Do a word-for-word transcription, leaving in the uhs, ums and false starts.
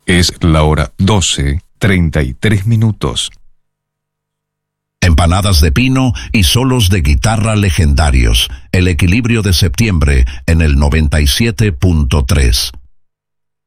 Es la hora doce, treinta y tres minutos. Empanadas de pino y solos de guitarra legendarios. El equilibrio de septiembre en el noventa y siete punto tres.